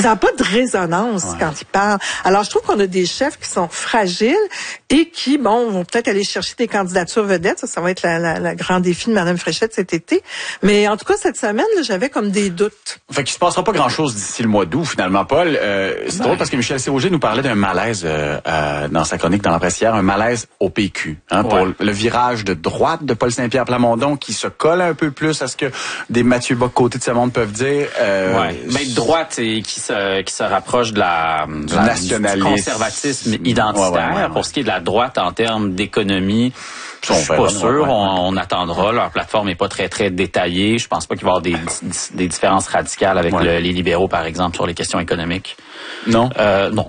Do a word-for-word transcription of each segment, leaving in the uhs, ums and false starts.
ça n'a pas de résonance ouais. quand ils parlent. Alors, je trouve qu'on a des chefs qui sont fragiles et qui, bon, vont peut-être aller chercher des candidatures vedettes. Ça, ça va être la, la, la grand défi de Mme Fréchette cet été. Mais en tout cas, cette semaine, là, j'avais comme des doutes. Fait qu'il se passera pas grand-chose d'ici le mois d'août, finalement, Paul. Euh, c'est ben. drôle parce que Michel Serrault nous parlait d'un malaise euh, euh, dans sa chronique dans la presse hier, un malaise au P Q, hein, ouais. pour le virage de droite de Paul Saint-Pierre Plamondon qui se colle un peu plus à ce que des Mathieu Bock-Côté de ce monde peuvent dire. Euh, ouais. Mais de droite et qui se qui se rapproche de la, du, la, nationalisme. du conservatisme identitaire. Ouais, ouais, ouais, ouais. Pour ce qui est de la droite en termes d'économie, je suis pas sûr. Ouais, ouais. On, on attendra. Leur plateforme est pas très très détaillée. Je pense pas qu'il va y avoir des, des différences radicales avec ouais. le, les libéraux, par exemple, sur les questions économiques. Non. Euh, non.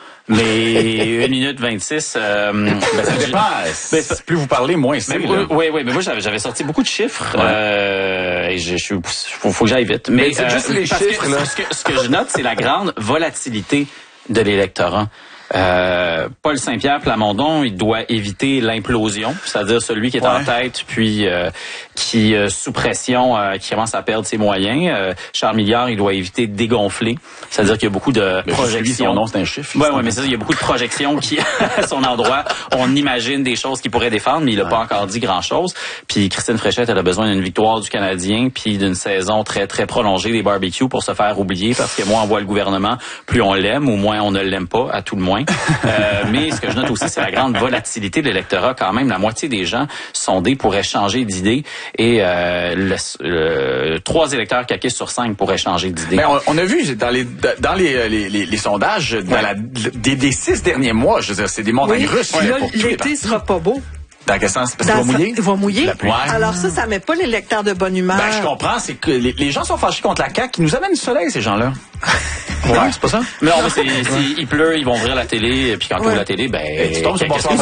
Mais une minute vingt-six, euh, ben, ça dépend. Ben, plus vous parlez, moins c'est. Oui, oui, oui, mais moi j'avais, j'avais sorti beaucoup de chiffres. Ouais. Euh, et je, je, faut, faut que j'aille vite. Mais, mais c'est euh, juste les chiffres. Que, là. Ce, que, ce que je note, c'est la grande volatilité de l'électorat. Euh, Paul Saint-Pierre Plamondon, il doit éviter l'implosion, c'est-à-dire celui qui est ouais. en tête, puis euh, qui, euh, sous pression, euh, qui commence à perdre ses moyens. Euh, Charles Milliard, il doit éviter de dégonfler, c'est-à-dire qu'il y a beaucoup de mais projections. Son nom, c'est un chiffre. Oui, ouais, mais c'est ça, il y a beaucoup de projections qui, à son endroit, on imagine des choses qu'il pourrait défendre, mais il n'a ouais. pas encore dit grand-chose. Puis Christine Fréchette, elle a besoin d'une victoire du Canadien, puis d'une saison très, très prolongée des barbecues pour se faire oublier, parce que moins on voit le gouvernement, plus on l'aime, ou moins on ne l'aime pas, à tout le moins. euh, mais ce que je note aussi, c'est la grande volatilité de l'électorat. Quand même, la moitié des gens sondés pourraient changer d'idée et euh, le, le, trois électeurs caquistes sur cinq pourraient changer d'idée. Mais on, on a vu dans les dans les les, les, les sondages dans ouais. la, des, des six derniers mois, je veux dire, c'est des montagnes oui. russes. Là, là, l'été sera pas beau. Dans quel sens? Parce qu'il va mouiller? Il va mouiller. Ouais. Alors ça, ça met pas les lecteurs de bonne humeur. Ben, je comprends. C'est que les, les gens sont fâchés contre la C A Q. Ils nous amènent du soleil, ces gens-là. Ouais, c'est pas ça? Mais non, mais c'est, c'est, il pleut, ils vont ouvrir la télé, puis quand ils ouvrent la télé, ben, et tu tombes sur Bonsoir.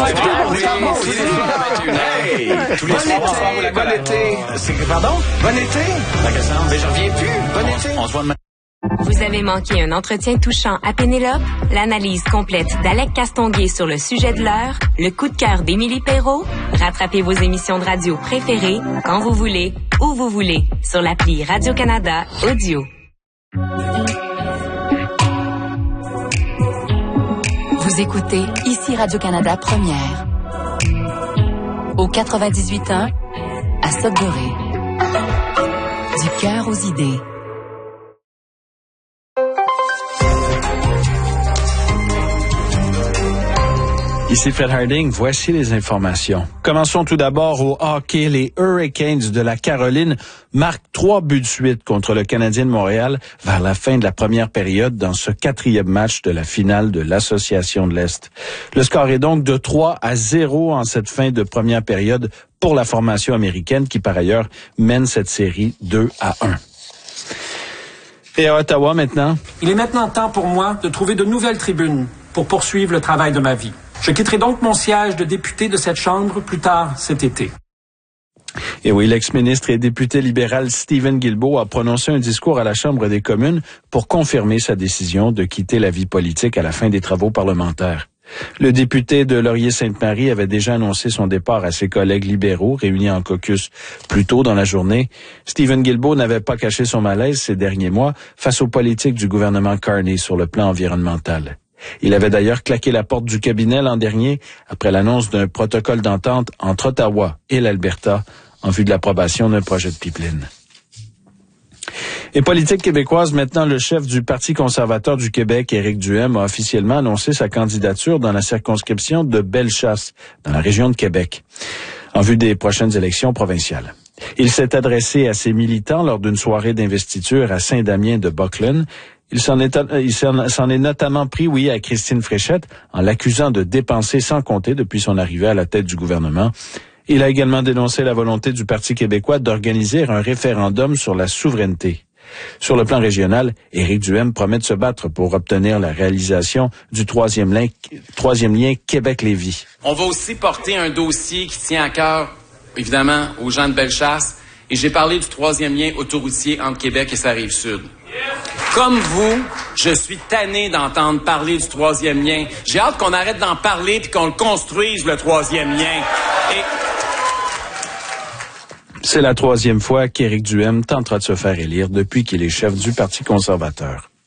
Tous les soirs, Bonsoir, vous la bon été. Pardon? Bon été? Mais j'en reviens plus. Bon été. On se voit demain. Vous avez manqué un entretien touchant à Pénélope? L'analyse complète d'Alec Castonguay sur le sujet de l'heure? Le coup de cœur d'Émilie Perrault? Rattrapez vos émissions de radio préférées quand vous voulez, où vous voulez, sur l'appli Radio-Canada Audio. Vous écoutez ici Radio-Canada Première. Au quatre-vingt-dix-huit point un, à Sudbury. Du cœur aux idées. Ici Fred Harding, voici les informations. Commençons tout d'abord au hockey. Les Hurricanes de la Caroline marquent trois buts de suite contre le Canadien de Montréal vers la fin de la première période dans ce quatrième match de la finale de l'Association de l'Est. Le score est donc de trois à zéro en cette fin de première période pour la formation américaine qui par ailleurs mène cette série deux à un. Et à Ottawa maintenant. Il est maintenant temps pour moi de trouver de nouvelles tribunes pour poursuivre le travail de ma vie. Je quitterai donc mon siège de député de cette Chambre plus tard cet été. Et oui, l'ex-ministre et député libéral Stephen Guilbeault a prononcé un discours à la Chambre des communes pour confirmer sa décision de quitter la vie politique à la fin des travaux parlementaires. Le député de Laurier-Sainte-Marie avait déjà annoncé son départ à ses collègues libéraux réunis en caucus plus tôt dans la journée. Stephen Guilbeault n'avait pas caché son malaise ces derniers mois face aux politiques du gouvernement Carney sur le plan environnemental. Il avait d'ailleurs claqué la porte du cabinet l'an dernier après l'annonce d'un protocole d'entente entre Ottawa et l'Alberta en vue de l'approbation d'un projet de pipeline. Et politique québécoise, maintenant, le chef du Parti conservateur du Québec, Éric Duhem, a officiellement annoncé sa candidature dans la circonscription de Bellechasse, dans la région de Québec, en vue des prochaines élections provinciales. Il s'est adressé à ses militants lors d'une soirée d'investiture à Saint-Damien de Buckland. Il s'en est, il s'en est notamment pris, oui, à Christine Fréchette, en l'accusant de dépenser sans compter depuis son arrivée à la tête du gouvernement. Il a également dénoncé la volonté du Parti québécois d'organiser un référendum sur la souveraineté. Sur le plan régional, Éric Duhem promet de se battre pour obtenir la réalisation du troisième lien, troisième lien Québec-Lévis. On va aussi porter un dossier qui tient à cœur, évidemment, aux gens de Bellechasse. Et j'ai parlé du troisième lien autoroutier entre Québec et sa rive sud. Comme vous, je suis tanné d'entendre parler du troisième lien. J'ai hâte qu'on arrête d'en parler et qu'on le construise, le troisième lien. Et... C'est la troisième fois qu'Éric Duhem tentera de se faire élire depuis qu'il est chef du Parti conservateur.